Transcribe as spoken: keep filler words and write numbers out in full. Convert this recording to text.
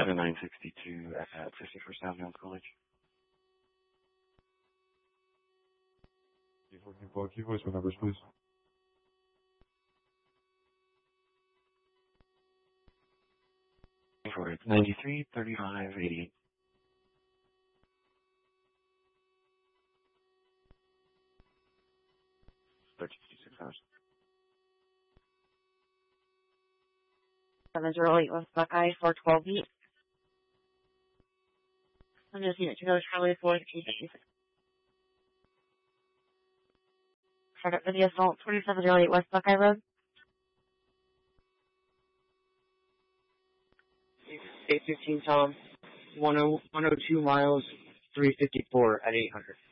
seven nine sixty-two at fifty-first Avenue, College. fourteen four, key voice numbers, please. For it, ninety-three, thirty-five, eighty-eight. thirty, fifty-six hours. seven zero eight West Buckeye, four twelve beat. I'm just unit to go Charlie four fifty-six. Start up for the assault, twenty-seven zero eight West Buckeye Road. eight fifteen Tom, one oh two miles, three fifty-four at eight hundred.